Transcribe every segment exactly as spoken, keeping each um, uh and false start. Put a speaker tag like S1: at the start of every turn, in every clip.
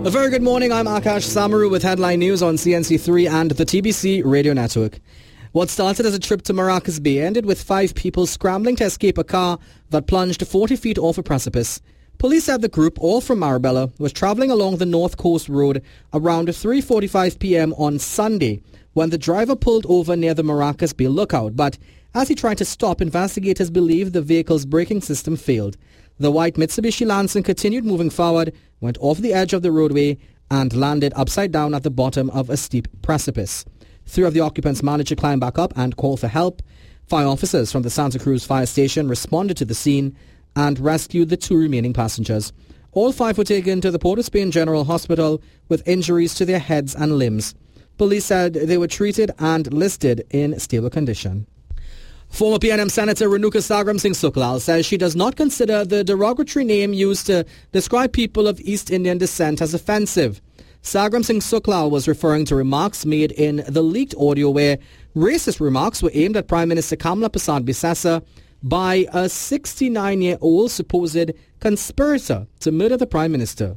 S1: A very good morning. I'm Akash Samaru with headline news on C N C three and the T B C radio network. What started as a trip to Maracas Bay ended with five people scrambling to escape a car that plunged forty feet off a precipice. Police said the group, all from Marabella, was travelling along the North Coast Road around three forty-five p.m. on Sunday when the driver pulled over near the Maracas Bay lookout. But as he tried to stop, investigators believe the vehicle's braking system failed. The white Mitsubishi Lancer continued moving forward, went off the edge of the roadway and landed upside down at the bottom of a steep precipice. Three of the occupants managed to climb back up and call for help. Fire officers from the Santa Cruz fire station responded to the scene and rescued the two remaining passengers. All five were taken to the Port of Spain General Hospital with injuries to their heads and limbs. Police said they were treated and listed in stable condition. Former P N M Senator Renuka Sagram Singh Suklal says she does not consider the derogatory name used to describe people of East Indian descent as offensive. Sagram Singh Suklal was referring to remarks made in the leaked audio where racist remarks were aimed at Prime Minister Kamla Prasad Bisesa by a sixty-nine-year-old supposed conspirator to murder the Prime Minister.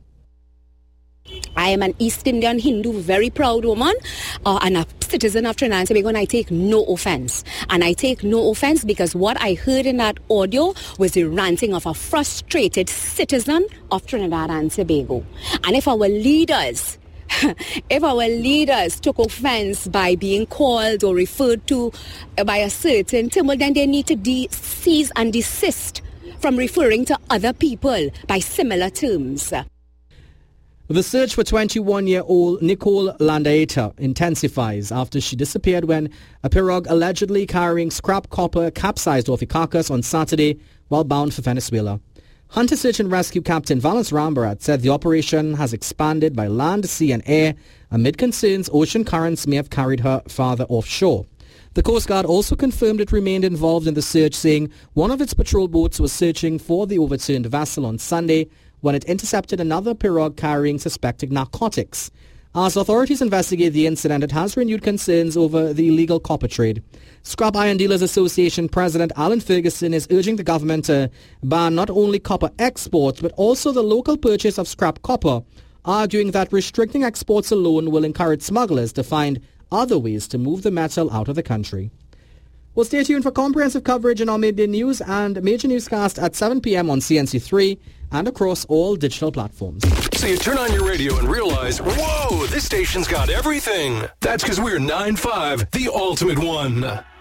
S2: I am an East Indian Hindu, very proud woman, uh, and a citizen of Trinidad and Tobago, and I take no offense. And I take no offense because what I heard in that audio was the ranting of a frustrated citizen of Trinidad and Tobago. And if our leaders, if our leaders took offense by being called or referred to by a certain term, then they need to de- cease and desist from referring to other people by similar terms.
S1: The search for twenty-one-year-old Nicole Landaeta intensifies after she disappeared when a pirogue allegedly carrying scrap copper capsized off a carcass on Saturday while bound for Venezuela. Hunter Search and Rescue Captain Valence Rambarat said the operation has expanded by land, sea and air amid concerns ocean currents may have carried her farther offshore. The Coast Guard also confirmed it remained involved in the search, saying one of its patrol boats was searching for the overturned vessel on Sunday when it intercepted another pirogue carrying suspected narcotics. As authorities investigate the incident, it has renewed concerns over the illegal copper trade. Scrap Iron Dealers Association President Alan Ferguson is urging the government to ban not only copper exports but also the local purchase of scrap copper, arguing that restricting exports alone will encourage smugglers to find other ways to move the metal out of the country. Well, stay tuned for comprehensive coverage in our midday news and major newscast at seven p.m. on C N C three and across all digital platforms.
S3: So you turn on your radio and realize, whoa, this station's got everything. That's because we're nine five, the ultimate one.